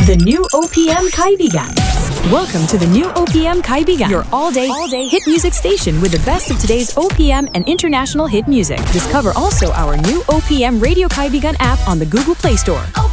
The new OPM Kaibigan. Welcome to the new OPM Kaibigan, your all-day hit music station with the best of today's OPM and international hit music. Discover also our new OPM Radio Kaibigan app on the Google Play Store.